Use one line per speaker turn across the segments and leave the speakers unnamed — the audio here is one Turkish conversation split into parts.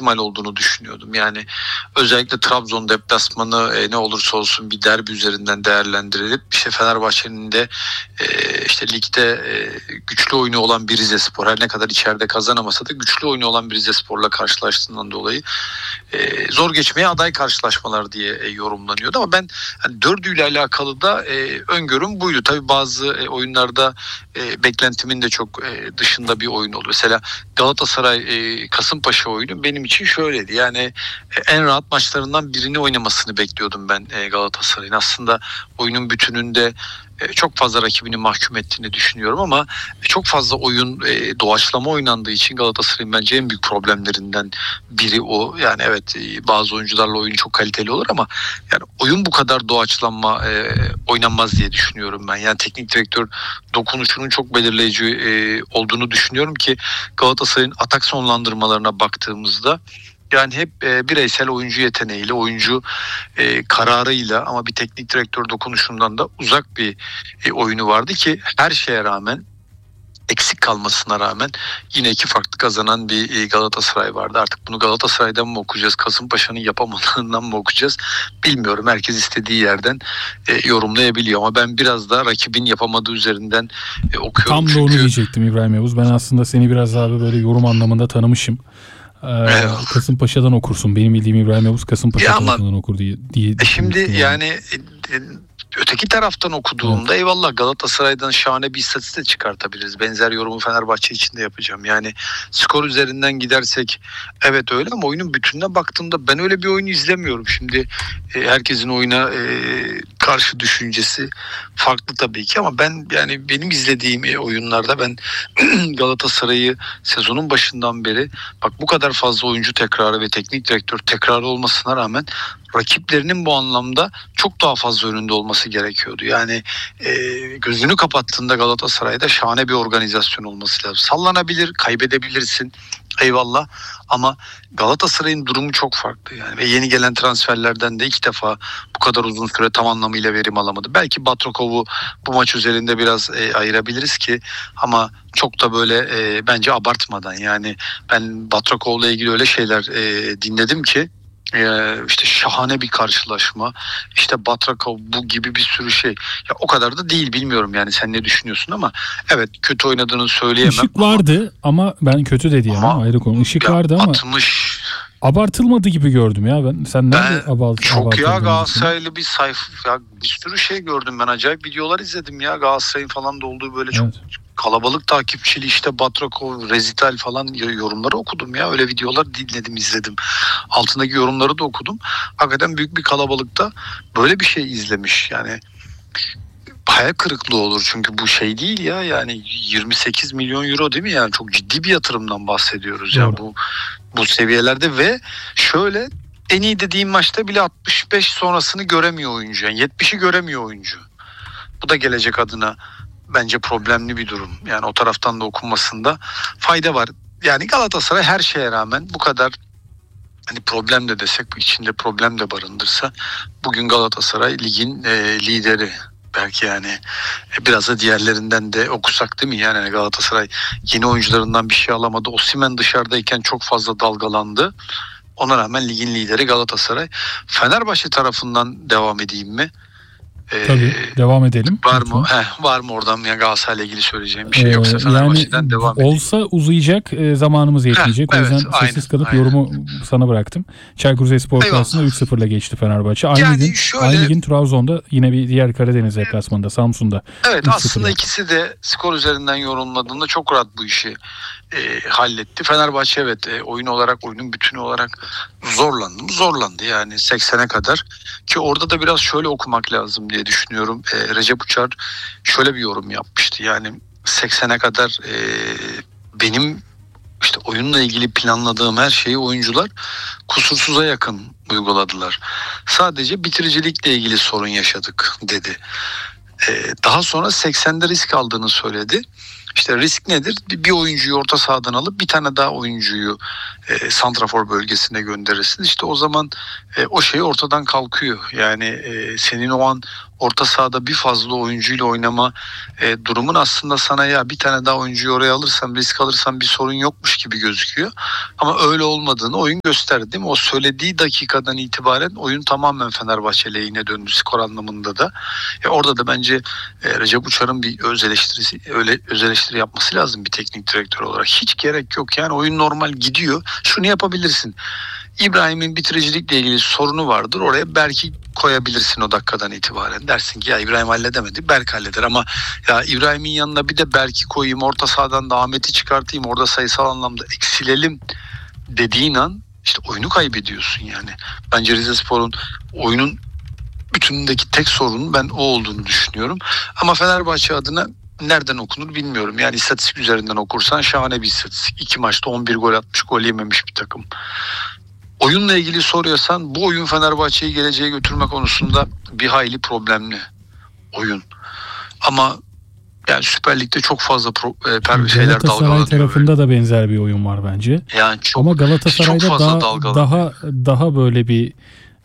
ihtimal olduğunu düşünüyordum. Yani özellikle Trabzon deplasmanı ne olursa olsun bir derbi üzerinden değerlendirilip işte Fenerbahçe'nin de işte ligde güçlü oyunu olan bir Rizespor, her ne kadar içeride kazanamasa da güçlü oyunu olan bir Rizespor'la karşılaştığından dolayı zor geçmeye aday karşılaşmalar diye yorumlanıyordu. Ama ben hani dördüyle alakalı da öngörüm buydu. Tabii bazı oyunlarda beklentimin de çok dışında bir oyun oldu. Mesela Galatasaray Kasımpaşa oyunu benim için şöyleydi. Yani en rahat maçlarından birini oynamasını bekliyordum ben Galatasaray'ın. Aslında oyunun bütününde çok fazla rakibini mahkum ettiğini düşünüyorum ama çok fazla oyun doğaçlama oynandığı için Galatasaray'ın bence en büyük problemlerinden biri o. Yani evet, bazı oyuncularla oyun çok kaliteli olur ama yani oyun bu kadar doğaçlanma oynanmaz diye düşünüyorum ben. Yani teknik direktör dokunuşunun çok belirleyici olduğunu düşünüyorum ki Galatasaray'ın atak sonlandırmalarına baktığımızda yani hep bireysel oyuncu yeteneğiyle, oyuncu kararıyla ama bir teknik direktör dokunuşundan da uzak bir oyunu vardı ki her şeye rağmen, eksik kalmasına rağmen yine iki farklı kazanan bir Galatasaray vardı. Artık bunu Galatasaray'dan mı okuyacağız, Kasımpaşa'nın yapamadığından mı okuyacağız bilmiyorum. Herkes istediği yerden yorumlayabiliyor ama ben biraz daha rakibin yapamadığı üzerinden okuyorum.
Tam da onu diyecektim İbrahim Yavuz. Ben aslında seni biraz daha böyle yorum anlamında tanımışım. Kasımpaşa'dan okursun. Benim bildiğim İbrahim Yavuz Kasımpaşa tarafından okur diye
şimdi yani öteki taraftan okuduğumda eyvallah Galatasaray'dan şahane bir istatistik çıkartabiliriz. Benzer yorumu Fenerbahçe için de yapacağım. Yani skor üzerinden gidersek evet öyle ama oyunun bütününe baktığımda ben öyle bir oyunu izlemiyorum. Şimdi herkesin oyuna karşı düşüncesi farklı tabii ki ama ben yani benim izlediğim oyunlarda ben Galatasaray'ı sezonun başından beri bak bu kadar fazla oyuncu tekrarı ve teknik direktör tekrarı olmasına rağmen rakiplerinin bu anlamda çok daha fazla önünde olması gerekiyordu. Yani gözünü kapattığında Galatasaray'da şahane bir organizasyon olması lazım. Sallanabilir, kaybedebilirsin. Eyvallah ama Galatasaray'ın durumu çok farklı yani ve yeni gelen transferlerden de ilk defa bu kadar uzun süre tam anlamıyla verim alamadı. Belki Batrakov'u bu maç üzerinde biraz ayırabiliriz ki ama çok da böyle bence abartmadan yani ben Batrakov'la ilgili öyle şeyler dinledim ki işte şahane bir karşılaşma, işte Batrakov bu gibi bir sürü şey. Ya o kadar da değil, bilmiyorum yani sen ne düşünüyorsun ama evet kötü oynadığını söyleyemem.
Işık vardı ama ben kötü de diyemem, ayrı konu. Işık vardı ama
60
abartılmadı gibi gördüm ya ben. Sen nerede
çok ya Galatasaraylı bir sayfa ya bir sürü şey gördüm ben, acayip videolar izledim ya Galatasaray'ın falan da olduğu böyle çok kalabalık takipçili işte Batrakov, Rezital falan yorumları okudum ya. Öyle videolar dinledim, izledim. Altındaki yorumları da okudum. Hakikaten büyük bir kalabalıkta böyle bir şey izlemiş. Yani hayal kırıklığı olur çünkü bu şey değil ya. Yani 28 milyon euro değil mi yani? Çok ciddi bir yatırımdan bahsediyoruz ya bu seviyelerde ve şöyle en iyi dediğim maçta bile 65 sonrasını göremiyor oyuncu. Yani 70'i göremiyor oyuncu. Bu da gelecek adına bence problemli bir durum. Yani o taraftan da okunmasında fayda var. Yani Galatasaray her şeye rağmen bu kadar hani problem de desek içinde problem de barındırsa bugün Galatasaray ligin lideri. Belki yani biraz da diğerlerinden de okusak değil mi? Yani Galatasaray yeni oyuncularından bir şey alamadı. Osimhen dışarıdayken çok fazla dalgalandı. Ona rağmen ligin lideri Galatasaray. Fenerbahçe tarafından devam edeyim mi?
Tabii devam edelim.
Var mı? Var mı oradan ya Galatasaray'la ilgili söyleyeceğim bir şey yoksa Fenerbahçe'den
yani
devam edeyim.
Olsa uzayacak, zamanımız yetmeyecek. O yüzden sessiz kalıp yorumu sana bıraktım. Çaykur Rizespor karşısında 3-0'la geçti Fenerbahçe. Aynı gün Trabzon'da yine bir diğer Karadeniz deplasmanında Samsun'da.
Evet aslında ikisi de skor üzerinden yorumladığında çok rahat bu işi halletti. Fenerbahçe evet oyun olarak, oyunun bütünü olarak zorlandı yani 80'e kadar ki orada da biraz şöyle okumak lazım diye düşünüyorum. Recep Uçar şöyle bir yorum yapmıştı yani 80'e kadar benim işte oyunla ilgili planladığım her şeyi oyuncular kusursuza yakın uyguladılar. Sadece bitiricilikle ilgili sorun yaşadık dedi. Daha sonra 80'de risk aldığını söyledi. İşte risk nedir? Bir oyuncuyu orta sahadan alıp bir tane daha oyuncuyu santrafor bölgesine gönderirsin. İşte o zaman o şey ortadan kalkıyor. Yani senin o an orta sahada bir fazla oyuncuyla oynama durumun aslında sana ya bir tane daha oyuncuyu oraya alırsam, risk alırsam bir sorun yokmuş gibi gözüküyor. Ama öyle olmadığını oyun gösterdi, değil mi? O söylediği dakikadan itibaren oyun tamamen Fenerbahçe lehine döndü skor anlamında da. Orada da bence Recep Uçar'ın bir öz eleştiri yapması lazım bir teknik direktör olarak. Hiç gerek yok yani, oyun normal gidiyor. Şunu yapabilirsin. İbrahim'in bitiricilikle ilgili sorunu vardır. Oraya Berk'i koyabilirsin o dakikadan itibaren. Dersin ki ya İbrahim halledemedi, Berk halleder, ama ya İbrahim'in yanına bir de Berk'i koyayım, orta sahadan da Ahmet'i çıkartayım, orada sayısal anlamda eksilelim dediğin an işte oyunu kaybediyorsun yani. Bence Rizespor'un oyunun bütünündeki tek sorunun ben o olduğunu düşünüyorum. Ama Fenerbahçe adına nereden okunur bilmiyorum. Yani istatistik üzerinden okursan şahane bir istatistik. 2 maçta 11 gol atmış, gol yememiş bir takım. Oyunla ilgili soruyorsan bu oyun Fenerbahçe'yi geleceğe götürme konusunda bir hayli problemli oyun. Ama yani Süper Lig'de çok fazla şeyler dalgalanıyor.
Galatasaray tarafında da benzer bir oyun var bence.
Yani
ama Galatasaray'da daha böyle bir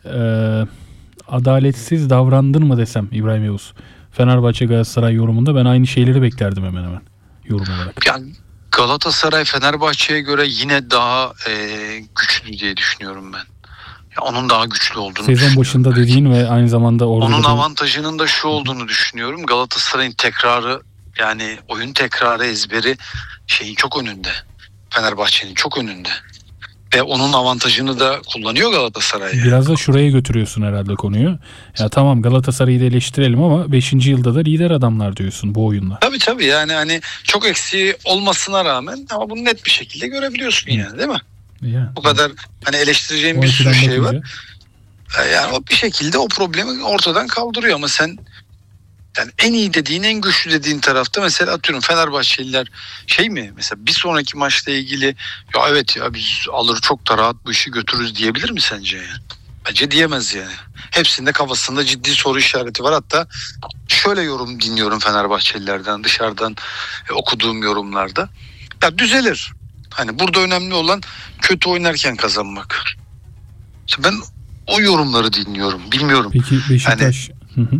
adaletsiz davrandın mı desem İbrahim Yavuz. Fenerbahçe Galatasaray yorumunda ben aynı şeyleri beklerdim hemen hemen yorum olarak.
Yani Galatasaray Fenerbahçe'ye göre yine daha güçlü diye düşünüyorum ben. Ya onun daha güçlü olduğunu düşünüyorum.
Sezon başında dediğin ve aynı zamanda orada
onun avantajının da şu olduğunu düşünüyorum. Galatasaray'ın tekrarı, yani oyun tekrarı ezberi şeyin çok önünde. Fenerbahçe'nin çok önünde. Ve onun avantajını da kullanıyor Galatasaray. Yani.
Biraz da şuraya götürüyorsun herhalde konuyu. Ya tamam, Galatasaray'ı da eleştirelim ama 5. yılda da lider adamlar diyorsun bu oyunla.
Tabii yani hani çok eksiği olmasına rağmen ama bunu net bir şekilde görebiliyorsun yani, değil mi?
Yani,
bu kadar hani eleştireceğim bir sürü şey var. Yani o bir şekilde o problemi ortadan kaldırıyor ama sen yani en iyi dediğin, en güçlü dediğin tarafta mesela atıyorum Fenerbahçeliler şey mi mesela bir sonraki maçla ilgili ya evet ya biz alır çok da rahat bu işi götürürüz diyebilir mi sence yani? Bence diyemez yani. Hepsinde kafasında ciddi soru işareti var. Hatta şöyle yorum dinliyorum Fenerbahçelilerden dışarıdan okuduğum yorumlarda. Ya düzelir. Hani burada önemli olan kötü oynarken kazanmak. İşte ben o yorumları dinliyorum. Bilmiyorum.
Peki Beşiktaş...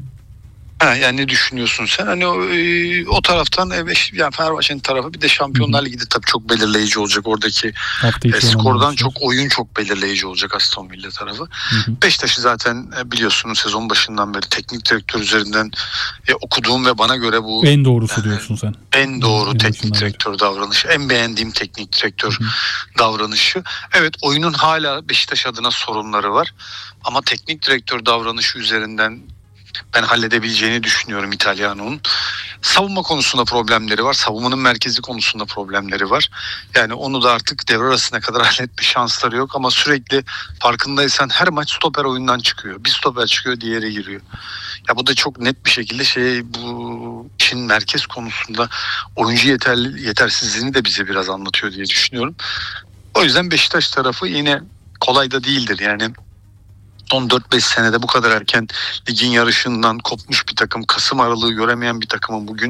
Yani ne düşünüyorsun sen? Hani o taraftan yani Fenerbahçe'nin tarafı bir de Şampiyonlar Ligi'de tabii çok belirleyici olacak. Oradaki skordan çok oyun çok belirleyici olacak Aston Villa tarafı. Beşiktaş'ı zaten biliyorsunuz sezon başından beri teknik direktör üzerinden okuduğum ve bana göre bu
en doğrusu diyorsun sen.
En doğru teknik direktör davranışı. En beğendiğim teknik direktör davranışı. Evet, oyunun hala Beşiktaş adına sorunları var. Ama teknik direktör davranışı üzerinden ben halledebileceğini düşünüyorum İtalyano'nun. Savunma konusunda problemleri var. Savunmanın merkezi konusunda problemleri var. Yani onu da artık devre arasına kadar halletme şansları yok. Ama sürekli farkındaysan her maç stoper oyundan çıkıyor. Bir stoper çıkıyor, diğeri giriyor. Ya bu da çok net bir şekilde bu işin merkez konusunda oyuncu yetersizliğini de bize biraz anlatıyor diye düşünüyorum. O yüzden Beşiktaş tarafı yine kolay da değildir. Yani son 4-5 senede bu kadar erken ligin yarışından kopmuş bir takım, Kasım aralığı göremeyen bir takımın bugün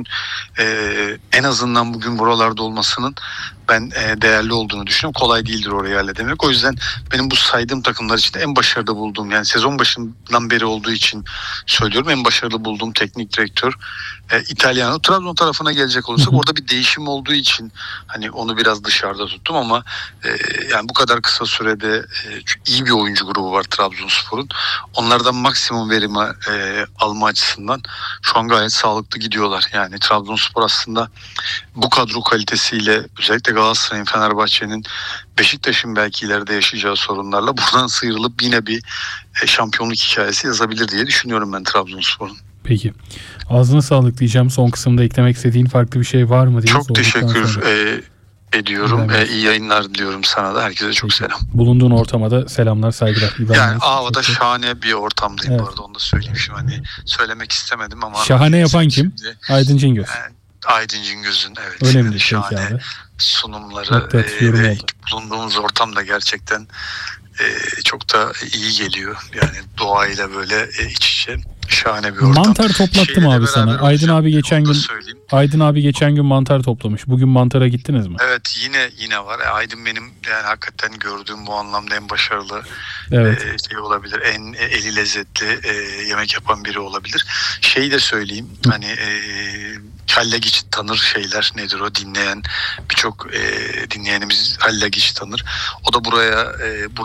en azından bugün buralarda olmasının ben değerli olduğunu düşünüyorum. Kolay değildir orayı halledemek. O yüzden benim bu saydığım takımlar içinde en başarılı bulduğum, yani sezon başından beri olduğu için söylüyorum, en başarılı bulduğum teknik direktör İtalyano. Trabzon tarafına gelecek olursak orada bir değişim olduğu için hani onu biraz dışarıda tuttum ama yani bu kadar kısa sürede iyi bir oyuncu grubu var Trabzonspor'un. Onlardan maksimum verimi alma açısından şu an gayet sağlıklı gidiyorlar. Yani Trabzonspor aslında bu kadro kalitesiyle özellikle Galatasaray'ın, Fenerbahçe'nin, Beşiktaş'ın belki ileride yaşayacağı sorunlarla buradan sıyrılıp yine bir şampiyonluk hikayesi yazabilir diye düşünüyorum ben Trabzonspor'un.
Peki. Ağzına sağlık diyeceğim. Son kısımda eklemek istediğin farklı bir şey var mı diye.
Çok teşekkür ediyorum. İyi yayınlar diliyorum sana da. Herkese çok selam.
Bulunduğun ortama da selamlar, saygılar.
Yani Ava'da şahane bir ortamdayım, evet. Bu arada onu da söyleyeyim. Şimdi hani söylemek istemedim ama.
Şahane yapan kim? Aydın Cingöz.
Aydın Cingöz'ün evet.
Önemli
şahane sunumları ve bulunduğumuz ortam da gerçekten çok da iyi geliyor. Yani doğayla böyle iç içe. Şahane bir ortam.
Mantar toplattım abi sana. Aydın abi geçen gün mantar toplamış. Bugün mantara gittiniz mi?
Evet, yine var. Aydın benim yani hakikaten gördüğüm bu anlamda en başarılı şey olabilir. En eli lezzetli yemek yapan biri olabilir. Şeyi de söyleyeyim. Hani Hallagiç'i tanır şeyler. Nedir o? Dinleyen birçok dinleyenimiz Hallagiç'i tanır. O da burada